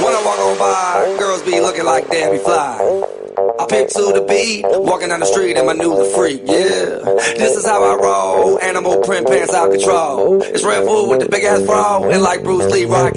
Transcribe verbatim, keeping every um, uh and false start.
When I walk on by, girls be looking like Debbie Fly. I pick to the beat, walking down the street and my new the freak, yeah. This is how I roll, animal print pants out control. It's Red Bull with the big ass bra, and like Bruce Lee rock